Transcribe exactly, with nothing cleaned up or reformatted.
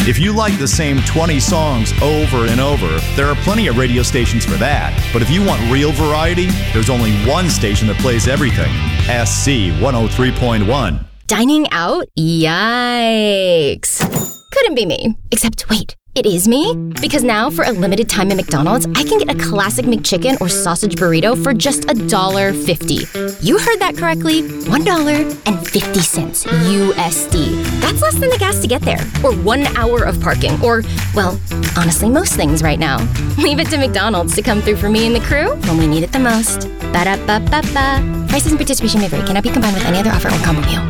If you like the same twenty songs over and over, there are plenty of radio stations for that. But if you want real variety, there's only one station that plays everything. S C one oh three point one. Dining out? Yikes. Couldn't be me. Except, wait, it is me? Because now, for a limited time at McDonald's, I can get a classic McChicken or sausage burrito for just one dollar fifty. You heard that correctly. one dollar and fifty cents U S D. That's less than the gas to get there. Or one hour of parking. Or, well, honestly, most things right now. Leave it to McDonald's to come through for me and the crew when we need it the most. Ba-da-ba-ba-ba. Prices and participation may vary. Cannot be combined with any other offer or combo meal.